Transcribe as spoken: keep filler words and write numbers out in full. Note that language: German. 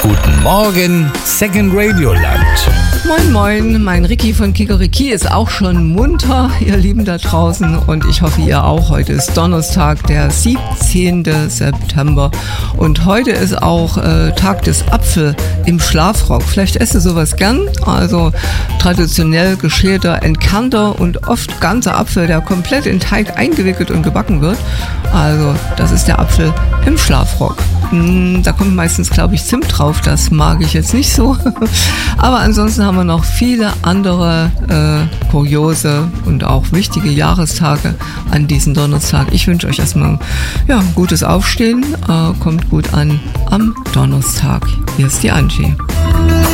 Guten Morgen, Second Radio Land. Moin moin, mein Ricky von Kikeriki ist auch schon munter, ihr Lieben da draußen, und ich hoffe ihr auch. Heute ist Donnerstag, der siebzehnten September, und heute ist auch äh, Tag des Apfel im Schlafrock. Vielleicht esst ihr sowas gern, also traditionell geschälter, entkernter und oft ganzer Apfel, der komplett in Teig eingewickelt und gebacken wird. Also das ist der Apfel im Schlafrock. Da kommt meistens, glaube ich, Zimt drauf. Das mag ich jetzt nicht so. Aber ansonsten haben wir noch viele andere äh, kuriose und auch wichtige Jahrestage an diesem Donnerstag. Ich wünsche euch erstmal ja, ein gutes Aufstehen. Äh, kommt gut an am Donnerstag. Hier ist die Angie.